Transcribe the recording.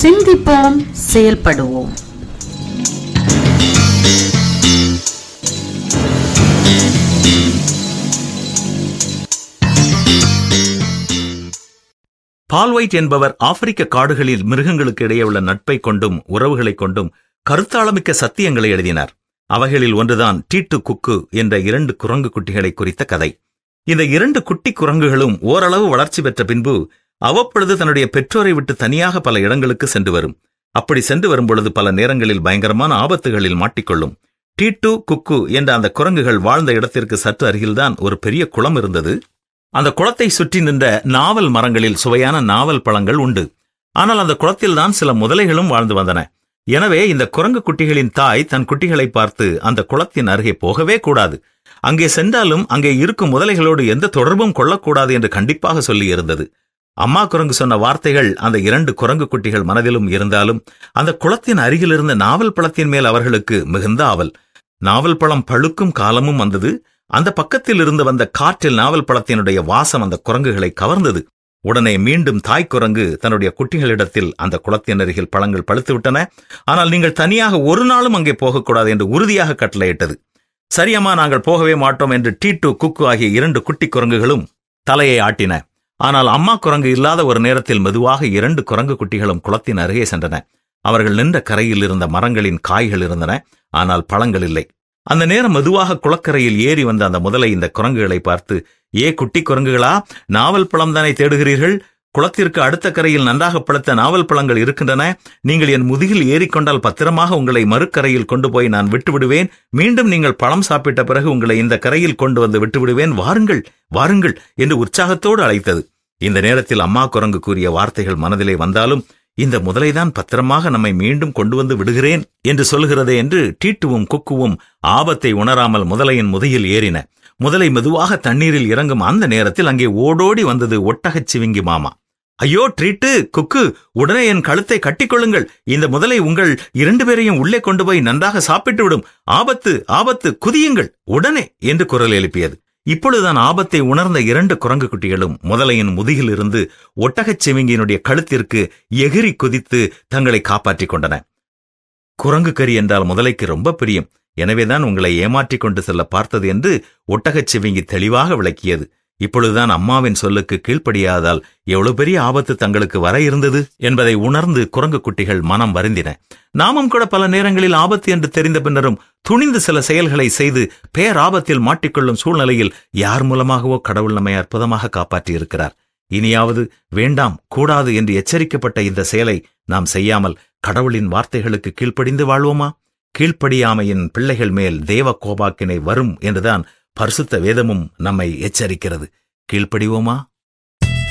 சிந்திப்போம், செயல்படுவோம். பால் ஒயிட் என்பவர் ஆப்பிரிக்க காடுகளில் மிருகங்களுக்கு இடையே உள்ள நட்பை கொண்டும் உறவுகளை கொண்டும் கருத்தாளமிக்க சத்தியங்களை எழுதினார். அவைகளில் ஒன்றுதான் டீட்டு குக்கு என்ற 2 குரங்கு குட்டிகளை குறித்த கதை. இந்த 2 குட்டி குரங்குகளும் ஓரளவு வளர்ச்சி பெற்ற பின்பு அவ்வப்பொழுது தன்னுடைய பெற்றோரை விட்டு தனியாக பல இடங்களுக்கு சென்று வரும். அப்படி சென்று வரும்பொழுது பல நேரங்களில் பயங்கரமான ஆபத்துகளில் மாட்டிக்கொள்ளும். டீட்டு குக்கு என்ற அந்த குரங்குகள் வாழ்ந்த இடத்திற்கு சற்று அருகில்தான் ஒரு பெரிய குளம் இருந்தது. அந்த குளத்தை சுற்றி நின்ற நாவல் மரங்களில் சுவையான நாவல் பழங்கள் உண்டு. ஆனால் அந்த குளத்தில்தான் சில முதலைகளும் வாழ்ந்து வந்தன. எனவே இந்த குரங்கு குட்டிகளின் தாய் தன் குட்டிகளை பார்த்து அந்த குளத்தின் அருகே போகவே கூடாது, அங்கே சென்றாலும் அங்கே இருக்கும் முதலைகளோடு எந்த தொடர்பும் கொள்ளக்கூடாது என்று கண்டிப்பாக சொல்லி இருந்தது. அம்மா குரங்கு சொன்ன வார்த்தைகள் அந்த 2 குரங்கு குட்டிகள் மனதிலும் இருந்தாலும் அந்த குளத்தின் அருகிலிருந்த நாவல் பழத்தின் மேல் அவர்களுக்கு மிகுந்த ஆவல். நாவல் பழம் பழுக்கும் காலமும் வந்தது. அந்த பக்கத்தில் இருந்து வந்த காற்றில் நாவல் பழத்தினுடைய வாசம் அந்த குரங்குகளை கவர்ந்தது. உடனே மீண்டும் தாய் குரங்கு தன்னுடைய குட்டிகளிடத்தில் அந்த குளத்தின் அருகில் பழங்கள் பழுத்துவிட்டன, ஆனால் நீங்கள் தனியாக ஒரு நாளும் அங்கே போகக்கூடாது என்று உறுதியாக கட்டளையிட்டது. சரியம்மா, நாங்கள் போகவே மாட்டோம் என்று டீட்டு குக்கு ஆகிய 2 குட்டி குரங்குகளும் தலையை ஆட்டின. ஆனால் அம்மா குரங்கு இல்லாத ஒரு நேரத்தில் மெதுவாக 2 குரங்கு குட்டிகளும் குளத்தின் அருகே சென்றன. அவர்கள் நின்ற கரையில் இருந்த மரங்களின் காய்கள் இருந்தன, ஆனால் பழங்கள் இல்லை. அந்த நேரம் மெதுவாக குளக்கரையில் ஏறி வந்த அந்த முதலை இந்த குரங்குகளை பார்த்து, ஏ குட்டி குரங்குகளா, நாவல் பழம் தானே தேடுகிறீர்கள்? குளத்திற்கு அடுத்த கரையில் நன்றாக பழுத்த நாவல் பழங்கள் இருக்கின்றன. நீங்கள் என் முதுகில் ஏறிக்கொண்டால் பத்திரமாக உங்களை மறுக்கரையில் கொண்டு போய் நான் விட்டுவிடுவேன். மீண்டும் நீங்கள் பழம் சாப்பிட்ட பிறகு உங்களை இந்த கரையில் கொண்டு வந்து விட்டுவிடுவேன். வாருங்கள் வாருங்கள் என்று உற்சாகத்தோடு அழைத்தது. இந்த நேரத்தில் அம்மா குரங்கு கூறிய வார்த்தைகள் மனதிலே வந்தாலும், இந்த முதலைதான் பத்திரமாக நம்மை மீண்டும் கொண்டு வந்து விடுகிறேன் என்று சொல்கிறதே என்று டீட்டுவும் குக்குவும் ஆபத்தை உணராமல் முதலையின் முதுகில் ஏறின. முதலை மெதுவாக தண்ணீரில் இறங்கும் அந்த நேரத்தில் அங்கே ஓடோடி வந்தது ஒட்டகச் சிவிங்கி மாமா. ஐயோ ட்ரீட்டு, குக்கு, உடனே என் கழுத்தை கட்டிக்கொள்ளுங்கள். இந்த முதலை உங்கள் 2 பேரையும் உள்ளே கொண்டு போய் நன்றாக சாப்பிட்டு விடும். ஆபத்து ஆபத்து, குதியுங்கள் உடனே என்று குரல் எழுப்பியது. இப்பொழுதுதான் ஆபத்தை உணர்ந்த 2 குரங்கு குட்டிகளும் முதலையின் முதுகில் இருந்து ஒட்டகச் சிவிங்கியினுடைய கழுத்திற்கு எகிரி குதித்து தங்களை காப்பாற்றிக் கொண்டன. குரங்கு கறி என்றால் முதலைக்கு ரொம்ப பிரியம். எனவேதான் உங்களை ஏமாற்றிக் கொண்டு செல்ல பார்த்தது என்று ஒட்டகச் சிவிங்கி தெளிவாக விளக்கியது. இப்பொழுதுதான் அம்மாவின் சொல்லுக்கு கீழ்ப்படியாதால் எவ்வளவு பெரிய ஆபத்து தங்களுக்கு வர இருந்தது என்பதை உணர்ந்து குரங்கு குட்டிகள் மனம் வருந்தின. நாமும் கூட பல நேரங்களில் ஆபத்து என்று தெரிந்த பின்னரும் துணிந்து சில செயல்களை செய்து பேராபத்தில் மாட்டிக்கொள்ளும் சூழ்நிலையில் யார் மூலமாகவோ கடவுள் நம்மை அற்புதமாக காப்பாற்றியிருக்கிறார். இனியாவது வேண்டாம், கூடாது என்று எச்சரிக்கப்பட்ட இந்த செயலை நாம் செய்யாமல் கடவுளின் வார்த்தைகளுக்கு கீழ்ப்படிந்து வாழ்வோமா? கீழ்ப்படியாமையின் பிள்ளைகள் மேல் தேவ கோபாக்கினை வரும் என்றுதான் பரிசுத்த வேதமும் நம்மை எச்சரிக்கிறது. கீழ்ப்படிவோமா?